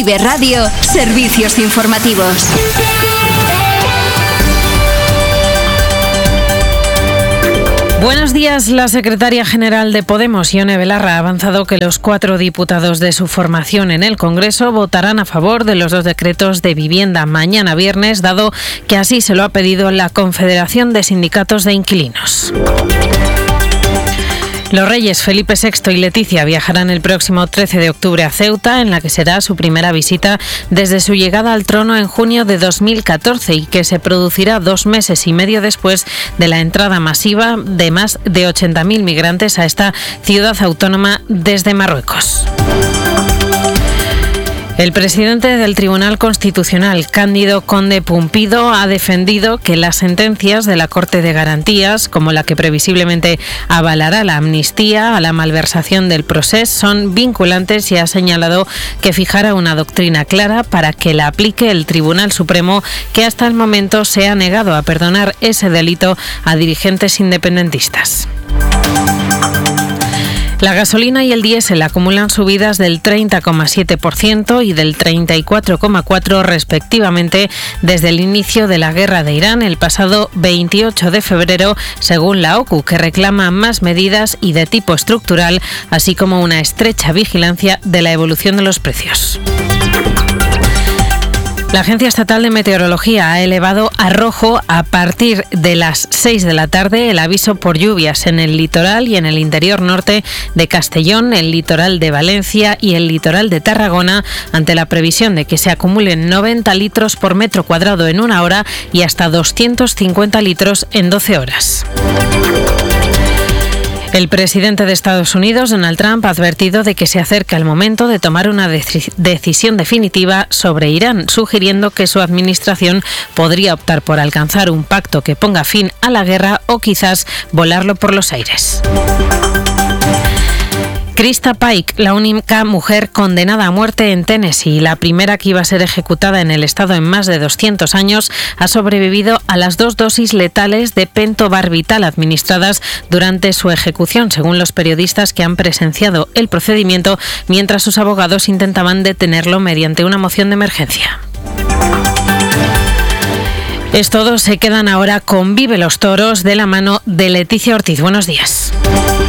Vive Radio, servicios informativos. Buenos días. La secretaria general de Podemos, Ione Belarra, ha avanzado que los 4 diputados de su formación en el Congreso votarán a favor de los 2 decretos de vivienda mañana viernes, dado que así se lo ha pedido la Confederación de Sindicatos de Inquilinos. Los reyes Felipe VI y Leticia viajarán el próximo 13 de octubre a Ceuta, en la que será su primera visita desde su llegada al trono en junio de 2014 y que se producirá 2 meses y medio después de la entrada masiva de más de 80.000 migrantes a esta ciudad autónoma desde Marruecos. El presidente del Tribunal Constitucional, Cándido Conde Pumpido, ha defendido que las sentencias de la Corte de Garantías, como la que previsiblemente avalará la amnistía a la malversación del Procés, son vinculantes y ha señalado que fijará una doctrina clara para que la aplique el Tribunal Supremo, que hasta el momento se ha negado a perdonar ese delito a dirigentes independentistas. La gasolina y el diésel acumulan subidas del 30,7% y del 34,4% respectivamente desde el inicio de la guerra de Irán el pasado 28 de febrero, según la OCU, que reclama más medidas y de tipo estructural, así como una estrecha vigilancia de la evolución de los precios. La Agencia Estatal de Meteorología ha elevado a rojo a partir de las 6 de la tarde el aviso por lluvias en el litoral y en el interior norte de Castellón, el litoral de Valencia y el litoral de Tarragona, ante la previsión de que se acumulen 90 litros por metro cuadrado en 1 hora y hasta 250 litros en 12 horas. El presidente de Estados Unidos, Donald Trump, ha advertido de que se acerca el momento de tomar una decisión definitiva sobre Irán, sugiriendo que su administración podría optar por alcanzar un pacto que ponga fin a la guerra o quizás volarlo por los aires. Krista Pike, la única mujer condenada a muerte en Tennessee, la primera que iba a ser ejecutada en el estado en más de 200 años, ha sobrevivido a las 2 dosis letales de pentobarbital administradas durante su ejecución, según los periodistas que han presenciado el procedimiento mientras sus abogados intentaban detenerlo mediante una moción de emergencia. Es todo, se quedan ahora con Vive los Toros de la mano de Leticia Ortiz. Buenos días.